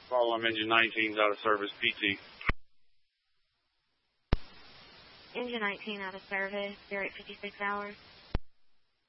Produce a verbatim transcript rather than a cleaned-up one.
Problem engine nineteen's out of service, P T. Engine nineteen out of service, zero eight fifty-six hours.